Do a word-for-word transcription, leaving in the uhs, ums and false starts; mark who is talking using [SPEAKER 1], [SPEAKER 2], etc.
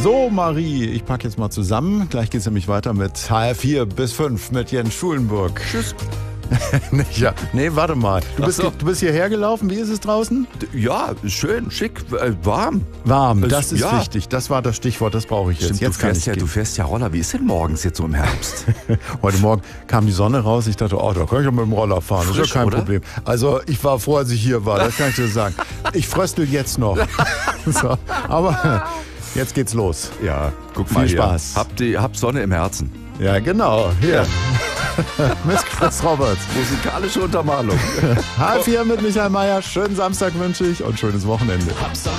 [SPEAKER 1] So, Marie, ich packe jetzt mal zusammen. Gleich geht es nämlich weiter mit H R vier bis fünf mit Jens Schulenburg.
[SPEAKER 2] Tschüss.
[SPEAKER 1] ja, nee, warte mal. Du bist,
[SPEAKER 2] so.
[SPEAKER 1] du bist hierher gelaufen. Wie ist es draußen?
[SPEAKER 2] Ja, schön, schick, äh, warm.
[SPEAKER 1] Warm,
[SPEAKER 2] Es-
[SPEAKER 1] das ist
[SPEAKER 2] ja.
[SPEAKER 1] wichtig. Das war das Stichwort, das brauche ich jetzt.
[SPEAKER 2] Stimmt,
[SPEAKER 1] jetzt
[SPEAKER 2] du,
[SPEAKER 1] kann
[SPEAKER 2] fährst
[SPEAKER 1] ich
[SPEAKER 2] ja,
[SPEAKER 1] gehen.
[SPEAKER 2] du fährst ja Roller. Wie ist denn morgens jetzt so im Herbst?
[SPEAKER 1] Heute Morgen kam die Sonne raus. Ich dachte, oh, da kann ich auch mit dem Roller fahren. Das ist
[SPEAKER 2] Frisch,
[SPEAKER 1] ja kein
[SPEAKER 2] oder?
[SPEAKER 1] Problem. Also ich war froh, als ich hier war. Das kann ich dir sagen. Ich fröstel jetzt noch. so, aber jetzt geht's los.
[SPEAKER 2] Ja, guck
[SPEAKER 1] Viel
[SPEAKER 2] mal hier.
[SPEAKER 1] Spaß.
[SPEAKER 2] Hab, die, hab Sonne im Herzen.
[SPEAKER 1] Ja, genau. Hier. Miss Chris Roberts.
[SPEAKER 2] Musikalische Untermalung.
[SPEAKER 1] H vier mit Michael Mayer. Schönen Samstag wünsche ich und schönes Wochenende.